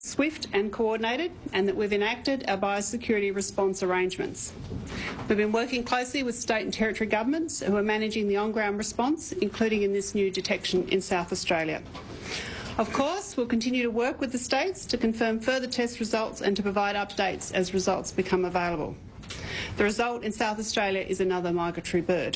swift and coordinated, and that we've enacted our biosecurity response arrangements. We've been working closely with state and territory governments who are managing the on-ground response, including in this new detection in South Australia. Of course, we'll continue to work with the states to confirm further test results and to provide updates as results become available. The result in South Australia is another migratory bird.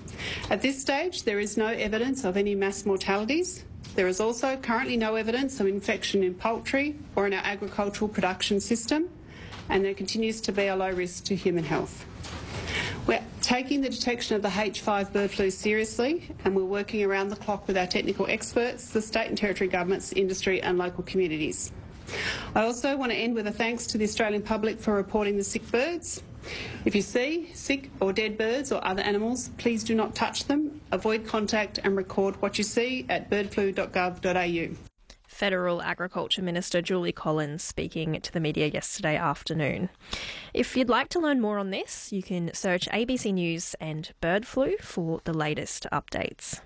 At this stage, there is no evidence of any mass mortalities. There is also currently no evidence of infection in poultry or in our agricultural production system, and there continues to be a low risk to human health. We're taking the detection of the H5 bird flu seriously, and we're working around the clock with our technical experts, the state and territory governments, industry and local communities. I also want to end with a thanks to the Australian public for reporting the sick birds. If you see sick or dead birds or other animals, please do not touch them, avoid contact and record what you see at birdflu.gov.au. Federal Agriculture Minister Julie Collins speaking to the media yesterday afternoon. If you'd like to learn more on this, you can search ABC News and bird flu for the latest updates.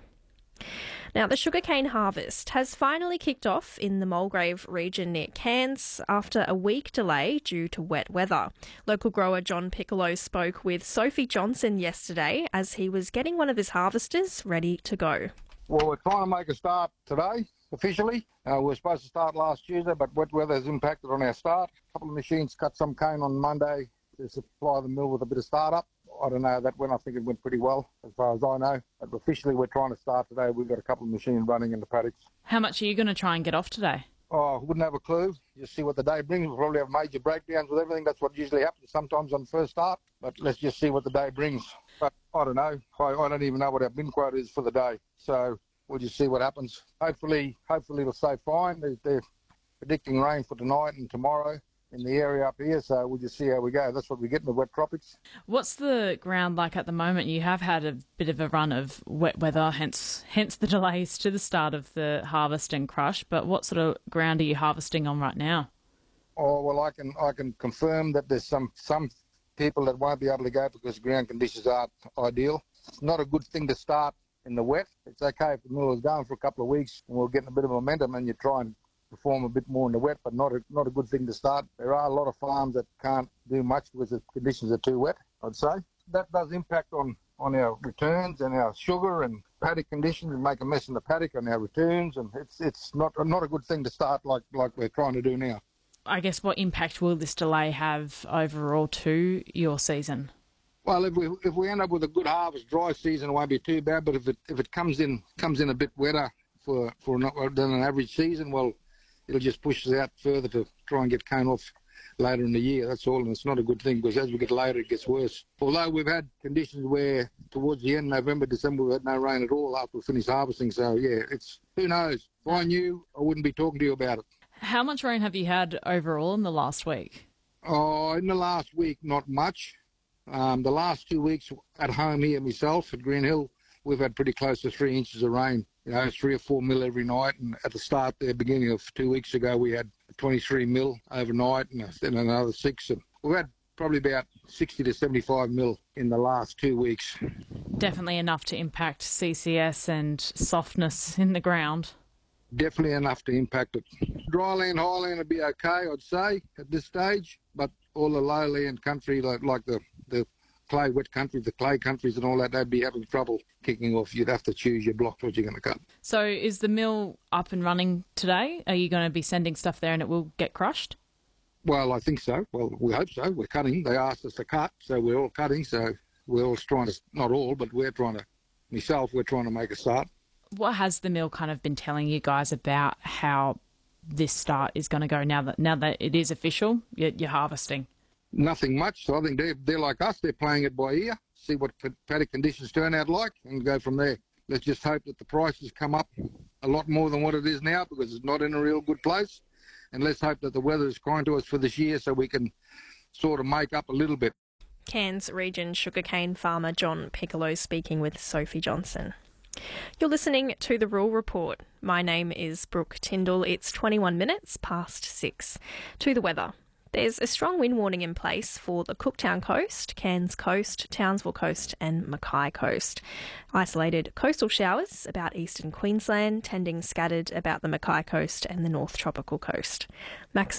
Now, the sugarcane harvest has finally kicked off in the Mulgrave region near Cairns after a week delay due to wet weather. Local grower John Piccolo spoke with Sophie Johnson yesterday as he was getting one of his harvesters ready to go. Well, we're trying to make a start today, officially. We were supposed to start last Tuesday, but wet weather has impacted on our start. A couple of machines cut some cane on Monday to supply the mill with a bit of start-up. I don't know, that went, I think it went pretty well, as far as I know. But officially, we're trying to start today. We've got a couple of machines running in the paddocks. How much are you going to try and get off today? Oh, I wouldn't have a clue. Just see what the day brings. We'll probably have major breakdowns with everything. That's what usually happens sometimes on first start. But let's just see what the day brings. But I don't know. I don't even know what our bin quota is for the day. So we'll just see what happens. Hopefully it'll stay fine. They're predicting rain for tonight and tomorrow in the area up here, so we'll just see how we go. That's what we get in the wet tropics. What's the ground like at the moment? You have had a bit of a run of wet weather, hence the delays to the start of the harvest and crush, but what sort of ground are you harvesting on right now? Oh, well, I can confirm that there's some people that won't be able to go because ground conditions aren't ideal. It's not a good thing to start in the wet. It's okay if the mill is going for a couple of weeks and we're getting a bit of momentum and you try and perform a bit more in the wet, but not a good thing to start. There are a lot of farms that can't do much because the conditions are too wet, I'd say. That does impact on our returns and our sugar and paddock conditions and make a mess in the paddock and our returns, and it's not a good thing to start like we're trying to do now. I guess what impact will this delay have overall to your season? Well, if we end up with a good harvest, dry season, it won't be too bad, but if it comes in a bit wetter for not than an average season, well, it'll just push us out further to try and get cane off later in the year. That's all, and it's not a good thing because as we get later, it gets worse. Although we've had conditions where towards the end, November, December, we had no rain at all after we finished harvesting. So, yeah, who knows? If I knew, I wouldn't be talking to you about it. How much rain have you had overall in the last week? Oh, in the last week, not much. The last 2 weeks at home here myself at Green Hill, we've had pretty close to 3 inches of rain. 3 or 4 mil every night, and at the start there, beginning of 2 weeks ago, we had 23 mil overnight, and then another 6. And we've had probably about 60 to 75 mil in the last 2 weeks. Definitely enough to impact CCS and softness in the ground. Definitely enough to impact it. Dryland, highland would be okay, I'd say, at this stage, but all the lowland country, like the clay, wet country, the clay countries and all that, they'd be having trouble kicking off. You'd have to choose your blocks what you're going to cut. So is the mill up and running today? Are you going to be sending stuff there and it will get crushed? Well, I think so. Well, we hope so. We're cutting. They asked us to cut, so we're all cutting. So we're all trying to, not all, but we're trying to make a start. What has the mill kind of been telling you guys about how this start is going to go now that it is official, you're harvesting? Nothing much. So I think they're like us. They're playing it by ear, see what paddock conditions turn out like, and go from there. Let's just hope that the prices come up a lot more than what it is now because it's not in a real good place. And let's hope that the weather is kind to us for this year so we can sort of make up a little bit. Cairns Region sugarcane farmer John Piccolo speaking with Sophie Johnson. You're listening to The Rural Report. My name is Brooke Tyndall. It's 21 minutes past 6. To the weather. There's a strong wind warning in place for the Cooktown Coast, Cairns Coast, Townsville Coast and Mackay Coast. Isolated coastal showers about eastern Queensland, tending scattered about the Mackay Coast and the North Tropical Coast. Maximum